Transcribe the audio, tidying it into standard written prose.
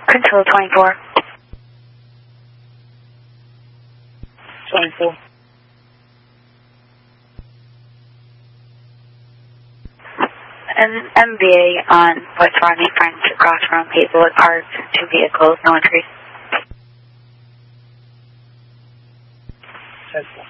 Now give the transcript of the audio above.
Control 24. 24. An MVA on West Rodney French across from Hazelwood Park. 2 vehicles, no entries. 10-4.